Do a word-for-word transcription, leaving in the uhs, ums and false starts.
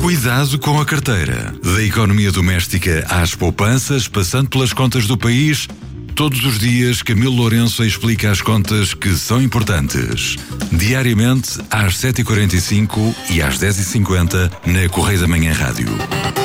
Cuidado com a carteira. Da economia doméstica às poupanças, passando pelas contas do país, todos os dias Camilo Lourenço explica as contas que são importantes. Diariamente às sete e quarenta e cinco e às dez e cinquenta na Correio da Manhã Rádio.